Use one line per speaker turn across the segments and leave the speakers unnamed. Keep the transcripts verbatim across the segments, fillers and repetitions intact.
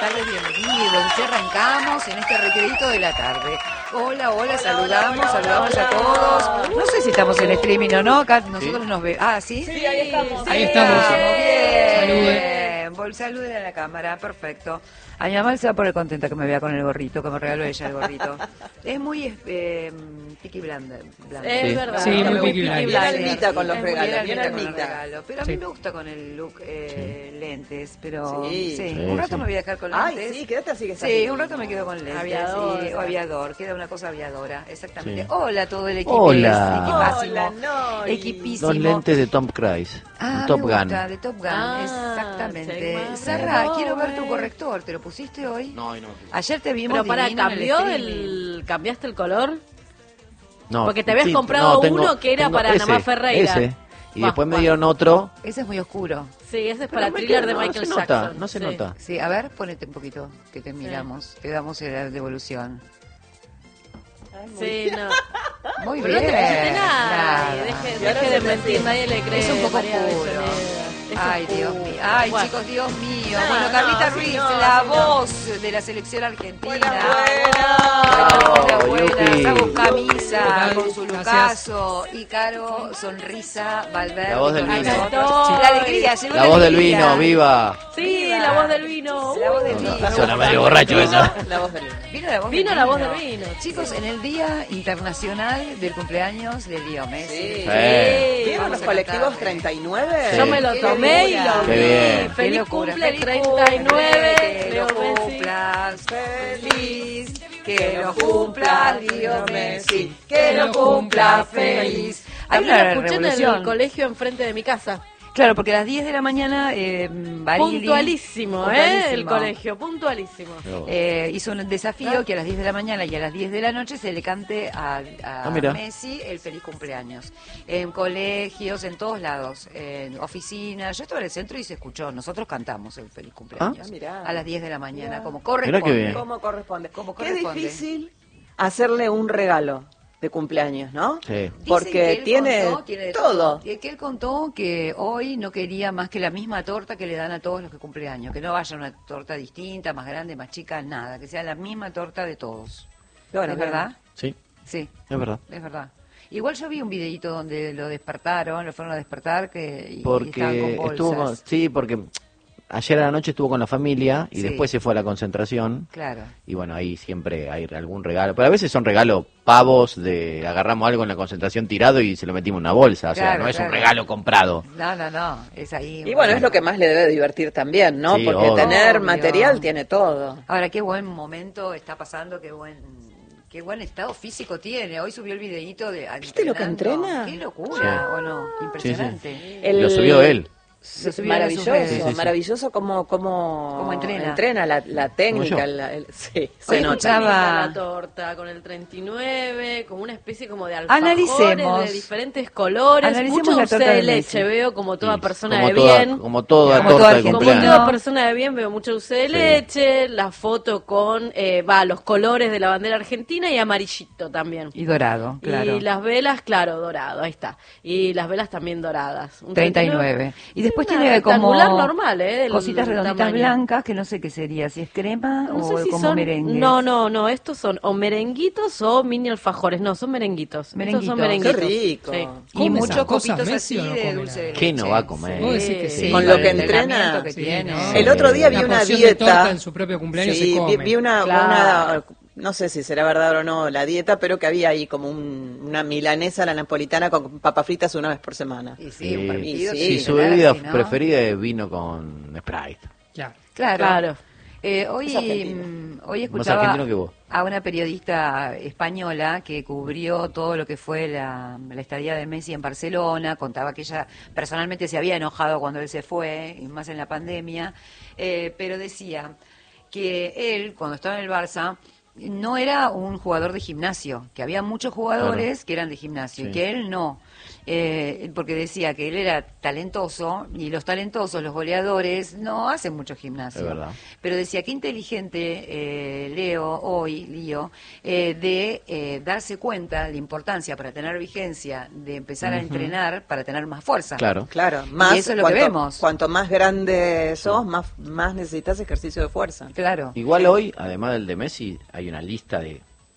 tardes, bienvenidos. Ya arrancamos en este recredito de la tarde. Hola, hola, saludamos, saludamos a todos. No sé si estamos en streaming o no, acá nosotros nos vemos. Ah, ¿sí?
Sí, ahí estamos.
Ahí estamos.
Bien. Salude. Salude a la cámara, perfecto. A mi mamá se va a poner contenta que me vea con el gorrito, que me regaló ella el gorrito. Es muy eh, Peaky Blinders.
Es
Sí.
verdad.
Sí, muy
muy
Peaky
Peaky
Blinders.
Blinders.
almita con los
Es
regalos,
muy
bien
almita con los
almita.
regalos. Pero a
Sí.
mí me gusta con el look eh, lentes, pero
Sí.
sí.
Sí,
Un rato
sí.
me voy a dejar con
Ay,
lentes.
sí, quédate así que está
Sí,
bien.
un rato me quedo con lentes.
Aviador.
Sí, o aviador, queda una cosa aviadora, exactamente.
Sí.
Hola a todo el equipo.
Hola.
Equipásimo.
Hola, Nori.
Equipísimo.
Dos lentes de Tom Cruise.
Ah,
Top
me
Gun.
gusta, de Top Gun,
Ah,
exactamente.
check my
Sarra,
memory.
quiero ver tu corrector, ¿te lo pusiste hoy?
No, no.
Ayer te vimos
Pero para,
divino en
¿cambió
streaming.
el, ¿cambiaste el color?
No,
Porque te habías
sí,
comprado
no, tengo-
uno que era
tengo
para
ese,
Namá Ferreira.
Ese. Y
Va,
después me
va.
dieron otro.
Ese es muy oscuro.
Sí, ese es
Pero
para
me
thriller
queda-
de
no
Michael
se
Jackson.
nota, no se
Sí.
nota.
Sí, a ver, ponete un poquito, que te miramos, te damos la devolución.
Sí, no.
Muy
Pero no
bien.
te pusiste nada.
nada.
Deje,
Y ahora
deje de
se
mentir,
hace-
nadie le cree.
Es un poco
María
oscuro.
Avellaneda. Es
Ay,
oscuro.
Dios mío. Ay,
Bueno.
chicos, Dios mío.
No,
bueno,
no,
Carlita
así
Ruiz,
no,
la
así no.
voz de la selección argentina.
Buena,
Buena,
buena.
buena,
Yupi.
Sacó camisa
Yupi.
con su
Gracias.
lucaso. Y Caro, sonrisa, Valverde.
La voz del
con
vino.
nosotros.
Acá
La
estoy.
alegría, llegó
La voz del
alegría.
vino, viva.
Sí, la voz del vino.
La voz del vino.
Suena medio borracho eso.
La voz del vino.
Vino la voz
Vino
del
la
vino.
voz del vino.
Chicos, en el Día Internacional del Cumpleaños de Leo Messi.
Sí.
Sí.
¿Vieron los
Vamos a
colectivos
cantar.
treinta y nueve?
Sí.
Yo me lo
Qué
tomé y
locura.
lo
Qué
vi.
bien.
Qué
Feliz
locura.
cumple
Feliz
treinta y nueve.
Que
Leo
lo
Messi.
cumplas feliz, que lo cumpla Leo Messi, que lo cumpla feliz. Hay
También
una
lo escuché en el
revolución.
colegio enfrente de mi casa.
Claro, porque a las diez de la mañana eh, Barili,
Puntualísimo, ¿eh?
puntualísimo,
El colegio, puntualísimo.
eh, hizo un desafío que a las diez de la mañana y a las diez de la noche se le cante a, a
Ah, mira.
Messi el feliz cumpleaños. En colegios, en todos lados, en oficinas. Yo estaba en el centro y se escuchó. Nosotros cantamos el feliz cumpleaños
Ah, mirá.
a las diez de la mañana,
Mirá.
como corresponde.
Mirá qué bien.
¿Cómo corresponde?
¿Cómo
Qué
corresponde?
difícil hacerle un regalo de cumpleaños, ¿no?
Sí.
Dicen
Porque
que él
tiene,
contó, tiene de
todo.
Y que él contó que hoy no quería más que la misma torta que le dan a todos los que cumpleaños, que no vaya una torta distinta, más grande, más chica, nada, que sea la misma torta de todos.
Bueno,
¿Es
bien.
verdad?
Sí,
Sí,
es verdad.
es verdad. Igual yo vi un videito donde lo despertaron, lo fueron a despertar que y, y estaban
Porque
con
estuvo con,
bolsas.
sí, porque ayer a la noche estuvo con la familia y
Sí.
después se fue a la concentración.
Claro.
Y bueno, ahí siempre hay algún regalo. Pero a veces son regalos pavos de agarramos algo en la concentración tirado y se lo metimos en una bolsa. O sea,
Claro,
no es
claro.
un regalo comprado.
No, no, no, es ahí.
Y bueno, es lo que más le debe divertir también, ¿no?
Sí,
Porque
obvio.
tener
Obvio.
material tiene todo.
Ahora, qué buen momento está pasando, qué buen qué buen estado físico tiene. Hoy subió el videíto de
¿Viste lo que
entrenando.
entrena?
Qué locura,
Sí.
¿o no? Impresionante.
El-
Lo subió él.
Lo subió a sus
maravilloso,
redes.
Sí, sí, sí.
maravilloso como, como
Cómo entrena.
la, la técnica.
yo.
la- el- sí,
Hoy
se nota.
escuchaba-
La torta con el treinta y nueve, como una especie como de alfajores
Analicemos.
de diferentes colores,
Analicemos
mucho
la
dulce
torta
de
de
leche,
Messi.
veo como toda
Sí,
persona
como
de
toda-
bien.
Como toda
Como
torta
toda
de
argentina.
Como
cumpleaños.
toda persona de bien, veo mucho dulce de
Sí.
leche, la foto con, eh, va, los colores de la bandera argentina y amarillito también.
Y dorado, claro.
Y las velas, claro, dorado, ahí está. Y las velas también doradas. Un
treinta y nueve. Y después
Una
tiene como
rectangular normal, ¿eh? del
cositas redonditas
tamaño.
blancas que no sé qué sería, si es crema
No
o
sé si
como
son,
merengue.
no, no, no, estos son o merenguitos o mini alfajores, no, son merenguitos. Estos
Merenguitos.
son
Qué
merenguitos.
rico.
Sí.
Y
¿Come
muchos
esas cosas
copitos
Messi
así
o no
de
come
dulce de
nada?
leche.
¿Qué no va a comer?
¿Vos decís que sí?
Con lo que
el
entrena.
entrenamiento que
Sí,
tiene.
¿no?
El otro día vi
Una
una
porción de
dieta.
torta en su propio cumpleaños
Sí,
se come.
vi, vi una,
Claro.
una- no sé si será verdad o no la dieta, pero que había ahí como un- una milanesa a la napolitana con papas fritas una vez por semana.
Y sí, un permitido.
Sí,
Sí,
sí,
su
claro,
bebida
sí, ¿no?
preferida es vino con Sprite.
Claro.
Claro.
Claro.
Eh, hoy,
Es argentino.
mm, hoy
Más
escuchaba
argentino que vos.
a una periodista española que cubrió todo lo que fue la, la estadía de Messi en Barcelona, contaba que ella personalmente se había enojado cuando él se fue, y más en la pandemia, eh, pero decía que él, cuando estaba en el Barça, no era un jugador de gimnasio, que había muchos jugadores
Claro.
que eran de gimnasio,
Sí.
y que él no. eh, porque decía que él era talentoso y los talentosos, los goleadores, no hacen mucho gimnasio.
Es verdad.
Pero decía, qué inteligente eh, Leo hoy, Lío, eh, de eh, darse cuenta de la importancia para tener vigencia de empezar a
Ujú.
entrenar para tener más fuerza.
Claro.
Claro, más
Y eso es lo
cuanto,
que vemos.
cuanto más grande sos, más, más necesitas ejercicio de fuerza.
Claro.
Igual hoy, además del de Messi, hay una lista de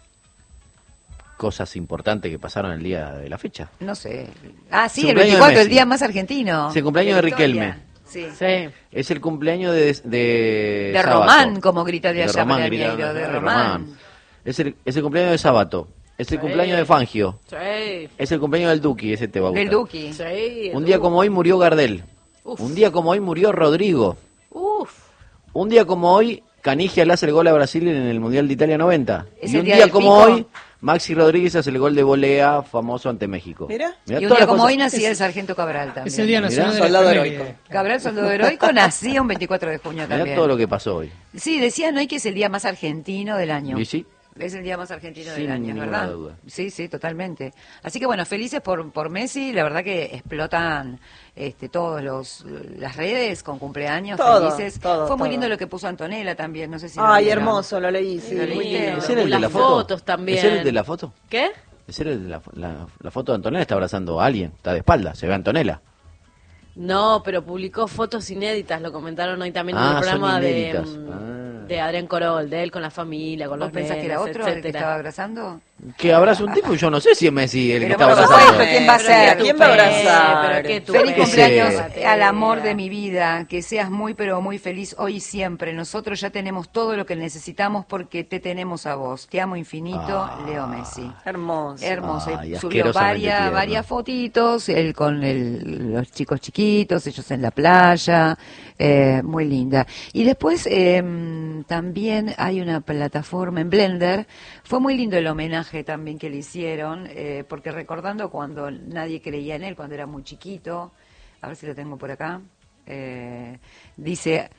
cosas importantes que pasaron el día de la fecha.
No sé. Ah, sí,
Su
el
cumpleaños de
veinticuatro, el
Messi.
día más argentino.
Es el cumpleaños de
Victoria.
Riquelme.
Sí.
Sí.
Es el cumpleaños de de,
De
Sábato.
Román, como grita de allá
Román,
Mariano,
grita-
de
de
Román.
Es el, es el cumpleaños de Sábato. Es el
Sí.
cumpleaños de Fangio.
Sí.
Es el cumpleaños del Duki, ese te va a gustar.
Del Duki.
Sí.
Un día como hoy murió Gardel.
Uf.
Un día como hoy murió Rodrigo.
Uf.
Un día como hoy, Canigia le hace el gol a Brasil en el Mundial de Italia noventa.
¿Es
Y
el
un
día
día
del
como
pico?
hoy, Maxi Rodríguez hace el gol de volea famoso ante México.
Mira.
Mirá
Y un
todas
día
las
como
cosas-
hoy nacía el sargento Cabral también.
Es el Día Nacional de
Soldado
la
heroico.
Efeméride.
Cabral, soldado heroico, nacía un veinticuatro de junio
Mirá
también.
todo lo que pasó hoy.
Sí, decían hoy que es el día más argentino del año.
¿Y sí?
Es el día más argentino
Sin
del año,
ninguna
¿verdad?
duda.
Sí, sí, totalmente. Así que bueno, felices por, por Messi, la verdad que explotan este, todos los las redes con cumpleaños
Todo,
felices.
todo,
Fue muy
todo.
lindo lo que puso Antonella también, no sé si lo
Ay,
vieron.
hermoso, lo leí, sí.
Lo leí.
Muy lindo.
¿Ese era el de
Las
la foto?
fotos también.
¿Ese era el de la foto?
¿Qué?
¿Ese era el de la, fo- la, la foto de Antonella? Está abrazando a alguien, está de espalda, se ve a Antonella.
No, pero publicó fotos inéditas, lo comentaron hoy también en
Ah,
el
son
programa de,
inéditas.
mm,
Ah.
de Adrián Corol, de él con la familia, con
¿Vos
los
pensás que era
nenes,
otro el que
etcétera.
estaba abrazando?
Que abraza un tipo y yo no sé si es Messi el que
Pero
está
por
abrazando.
supuesto, ¿quién va a
Pero
ser?
qué
¿Quién va a
tupé,
abrazar?
pero qué
Feliz
tupé.
cumpleaños
Sí.
al amor de mi vida, que seas muy pero muy feliz hoy y siempre. Nosotros ya tenemos todo lo que necesitamos porque te tenemos a vos. Te amo infinito,
Ah.
Leo Messi.
Hermoso.
Hermoso.
Ay,
Y subió
asquerosamente
varias,
tierno.
varias fotitos, él con el- los chicos chiquitos, ellos en la playa, eh, muy linda. Y después eh, también hay una plataforma en Blender, fue muy lindo el homenaje también que le hicieron, eh, porque recordando cuando nadie creía en él, cuando era muy chiquito, a ver si lo tengo por acá, eh, dice...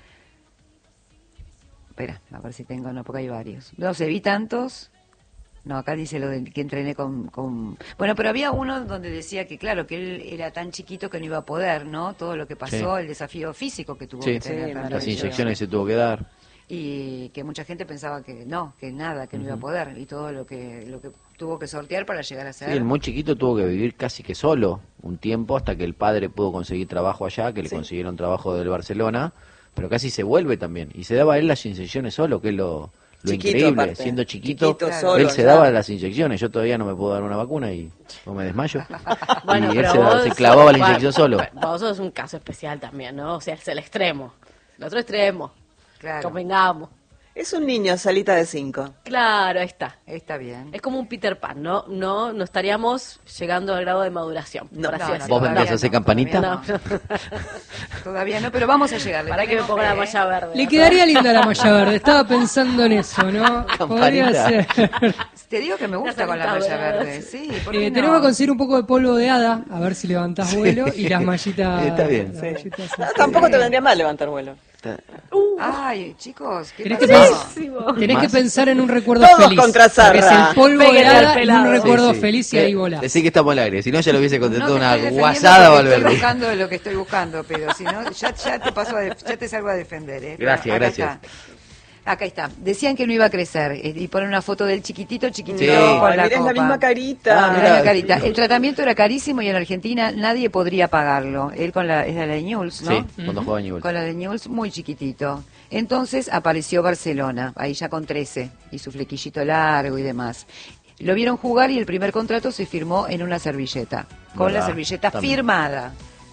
Espera, a ver si tengo, no, porque hay varios. No sé, vi tantos. No, acá dice lo de que entrené con, con... Bueno, pero había uno donde decía que, claro, que él era tan chiquito que no iba a poder, ¿no? Todo lo que pasó,
Sí.
el desafío físico que tuvo
Sí,
que tener.
Sí,
para
las
eso.
inyecciones que se tuvo que dar.
Y que mucha gente pensaba que no, que nada, que no iba a poder. Y todo lo que lo que tuvo que sortear para llegar a ser...
Sí, el muy chiquito tuvo que vivir casi que solo un tiempo hasta que el padre pudo conseguir trabajo allá, que le
Sí.
consiguieron trabajo del Barcelona, pero casi se vuelve también. Y se daba él las inyecciones solo, que es lo, lo
Chiquito,
increíble.
aparte.
Siendo chiquito,
Chiquito,
Claro.
solo,
él se
ya.
daba las inyecciones. Yo todavía no me puedo dar una vacuna y no me desmayo.
Bueno,
y él
pero
se,
vos,
se clavaba la
bueno,
inyección solo.
bueno, vos sos un caso especial también, ¿no? O sea, es el extremo. El otro extremo.
Claro,
Convengamos.
Es un niño, salita de cinco.
Claro, ahí está.
está bien.
Es como un Peter Pan, ¿no? No, no estaríamos llegando al grado de maduración,
No,
por así
no, no,
decirlo.
¿Vos vendrías
todavía
a hacer
no,
campanita?
todavía
No,
Todavía no, pero vamos a llegar. le
para que me
tenemos
ponga la
fe, ¿eh?
malla verde.
Le quedaría linda la malla verde. Estaba pensando en eso, ¿no? Podría
Campanita.
ser.
Te digo que me gusta con la
Una
malla
salita
verde.
verde.
Sí, ¿por
Eh,
qué no?
tenemos que conseguir un poco de polvo de hada, a ver si levantás vuelo, y las mallitas.
Está bien.
las
Sí.
mallitas
No,
así.
tampoco te vendría mal levantar vuelo.
Ay, chicos, ¿qué
Tenés que,
pasó?
pens- tenés que
Más.
pensar en un recuerdo
Todos
feliz.
contra Zarra.
Que es el polvo de
Péguenle al
hada y un
pelado.
recuerdo
Sí, sí.
feliz y
Eh,
ahí volás.
Decí que estamos al aire, si no ya lo hubiese contestado
No te
una
estoy defendiendo
guasada,
porque Estoy
Valverde.
buscando lo que estoy buscando, pero si no, ya, ya te paso a def- ya te salgo a defender. ¿eh? Pero
Gracias,
acá
gracias.
está. Acá está. Decían que no iba a crecer eh, y ponen una foto del chiquitito, chiquitito
Sí.
con
Ay,
la
mirá, es
copa.
la misma carita.
Ah,
Mirá
mirá.
la carita. El tratamiento era carísimo y en Argentina nadie podría pagarlo. Él con la, es la de Newell's, ¿no?
Sí, cuando jugaba Newell's.
Con la de Newell's muy chiquitito. Entonces apareció Barcelona, ahí ya con trece, y su flequillito largo y demás. Lo vieron jugar y el primer contrato se firmó en una servilleta, con
¿Verdad?
la servilleta
También.
firmada.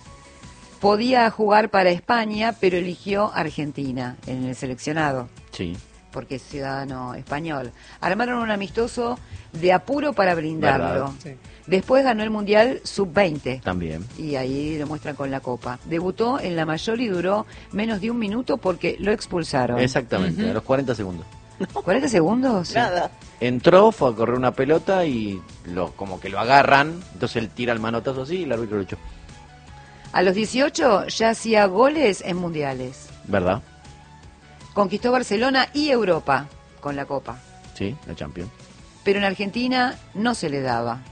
Podía jugar para España, pero eligió Argentina en el seleccionado,
Sí.
porque es ciudadano español. Armaron un amistoso de apuro para brindarlo.
¿Verdad?
Sí.
Después ganó el Mundial sub veinte.
También.
Y ahí lo muestran con la copa. Debutó en la mayor y duró menos de un minuto porque lo expulsaron.
Exactamente, a los cuarenta segundos.
¿cuarenta segundos? Sí.
Nada.
Entró, fue a correr una pelota y lo como que lo agarran, entonces él tira el manotazo así y el árbitro lo echó.
A los dieciocho ya hacía goles en mundiales.
¿Verdad?
Conquistó Barcelona y Europa con la copa.
Sí, la Champions.
Pero en Argentina no se le daba.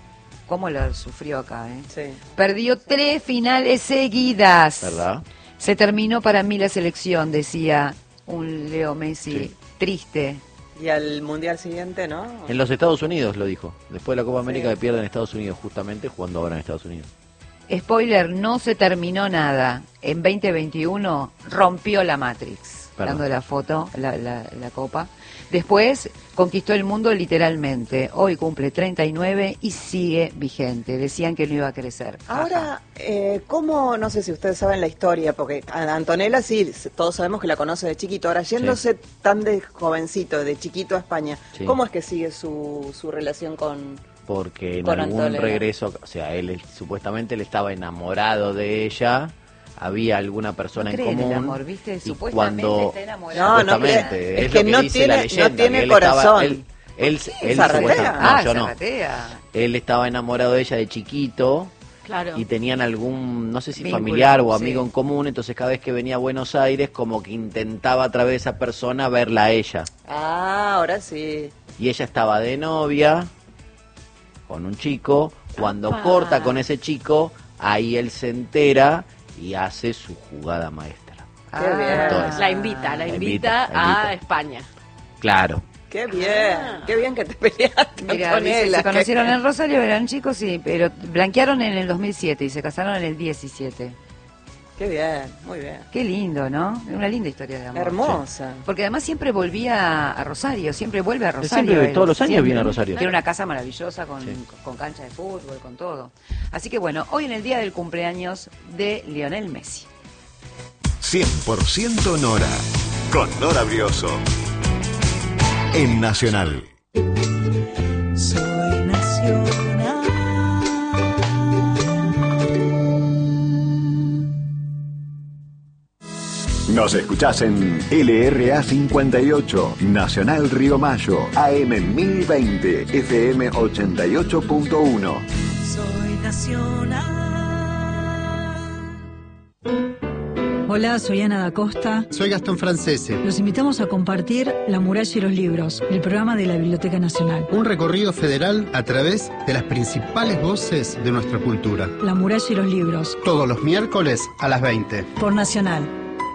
cómo la sufrió acá, ¿eh?
Sí.
Perdió tres finales seguidas.
¿Verdad?
Se terminó para mí la selección, decía un Leo Messi,
Sí.
triste.
Y al mundial siguiente, ¿no?
En los Estados Unidos lo dijo. Después de la Copa América
Sí.
que pierde en Estados Unidos, justamente jugando ahora en Estados Unidos.
Spoiler, no se terminó nada. En veinte veintiuno rompió la Matrix,
Perdón.
dando la foto, la, la, la copa. Después conquistó el mundo literalmente. Hoy cumple treinta y nueve y sigue vigente. Decían que no iba a crecer.
Ahora, eh, ¿cómo, no sé si ustedes saben la historia, porque a Antonella sí, todos sabemos que la conoce de chiquito, ahora yéndose tan de jovencito, de chiquito a España,
Sí.
¿cómo es que sigue su, su relación con...?
Porque en
Con
algún
Antonella.
regreso, o sea, él supuestamente él estaba enamorado de ella, había alguna persona
No
en
cree en el
común.
amor, ¿viste?
y
Supuestamente
cuando,
está enamorado.
No, no cree.
supuestamente,
Es
es,
que
lo que
no
dice
tiene-
la
no
leyenda,
tiene
que él estaba-
corazón.
él, él, él
¿Zarratea?
supuestamente- no,
ah,
yo no.
zarratea.
Él estaba enamorado de ella de chiquito.
Claro.
Y tenían algún, no sé si
Vínculo,
familiar o amigo
sí.
en común, entonces cada vez que venía a Buenos Aires como que intentaba a través de esa persona verla a ella.
Ah, ahora sí.
Y ella estaba de novia con un chico, cuando
Apa.
corta con ese chico, ahí él se entera y hace su jugada maestra.
Qué bien.
Entonces,
La invita, la
La
invita,
invita, la invita.
a España.
Claro.
Qué bien, qué bien que te peleaste,
Mira, dice,
Antonella.
se conocieron
Qué-
en Rosario, eran chicos, sí, pero blanquearon en el dos mil siete y se casaron en el diecisiete.
Qué bien, muy bien.
Qué lindo, ¿no? Una linda historia de amor.
Hermosa.
Porque además siempre volvía a Rosario, siempre vuelve a
Él
Rosario.
siempre,
él,
todos los años
siempre.
viene a Rosario.
Tiene una casa maravillosa con,
Sí.
con cancha de fútbol, con todo. Así que bueno, hoy en el día del cumpleaños de Lionel Messi.
cien por ciento Nora, con Nora Brioso. En Nacional.
Soy nacional.
Nos escuchás en L R A cincuenta y ocho, Nacional Río Mayo, A M mil veinte, F M ochenta y ocho punto uno.
Soy nacional.
Hola, soy Ana da Costa.
Soy Gastón Francese.
Los invitamos a compartir La muralla y los libros, el programa de la Biblioteca Nacional.
Un recorrido federal a través de las principales voces de nuestra cultura.
La muralla y los libros,
Todos los miércoles a las veinte.
por Nacional.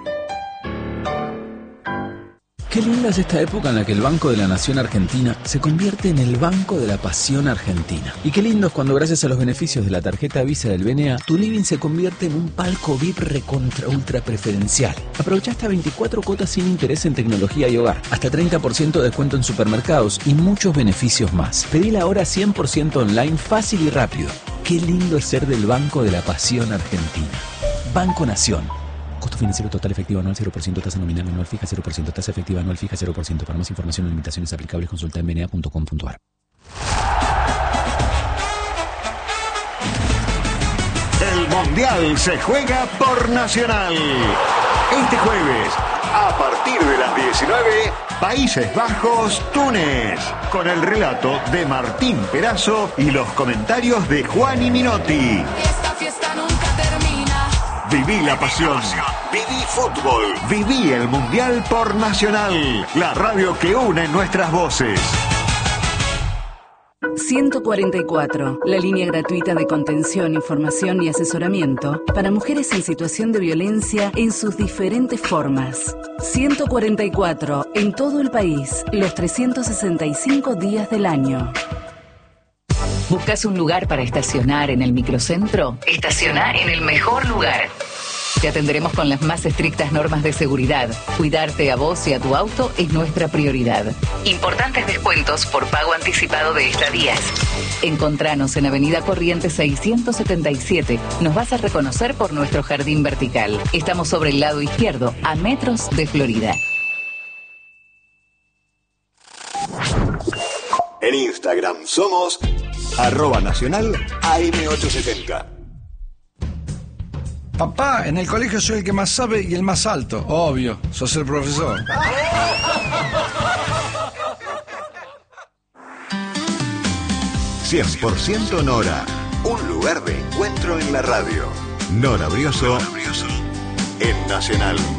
Qué linda es esta época en la que el Banco de la Nación Argentina se convierte en el Banco de la Pasión Argentina. Y qué lindo es cuando gracias a los beneficios de la tarjeta Visa del B N A, tu living se convierte en un palco V I P recontra ultra preferencial. Aprovecha hasta veinticuatro cuotas sin interés en tecnología y hogar, hasta treinta por ciento de descuento en supermercados y muchos beneficios más. Pedila ahora cien por ciento online, fácil y rápido. Qué lindo es ser del Banco de la Pasión Argentina. Banco Nación. Costo financiero total efectivo anual cero por ciento, tasa nominal anual fija cero por ciento, tasa efectiva anual fija cero por ciento. Para más información o limitaciones aplicables consulta en b n a punto com punto a r.
El Mundial se juega por Nacional. Este jueves, a partir de las diecinueve, Países Bajos, Túnez, con el relato de Martín Perazo y los comentarios de Juan y Minotti.
Esta fiesta nunca termina.
Viví la pasión, viví fútbol, viví el Mundial por Nacional, la radio que une nuestras voces.
ciento cuarenta y cuatro, la línea gratuita de contención, información y asesoramiento para mujeres en situación de violencia en sus diferentes formas. ciento cuarenta y cuatro, en todo el país, los trescientos sesenta y cinco días del año.
¿Buscas un lugar para estacionar en el microcentro? Estaciona en el mejor lugar. Te atenderemos con las más estrictas normas de seguridad. Cuidarte a vos y a tu auto es nuestra prioridad. Importantes descuentos por pago anticipado de estadías. Encontranos en Avenida Corrientes seiscientos setenta y siete. Nos vas a reconocer por nuestro jardín vertical. Estamos sobre el lado izquierdo, a metros de Florida.
En Instagram somos arroba nacional A M ochocientos setenta.
Papá, en el colegio soy el que más sabe y el más alto. Obvio, sos el profesor.
cien por ciento Nora, un lugar de encuentro en la radio. Nora Brioso, en Nacional.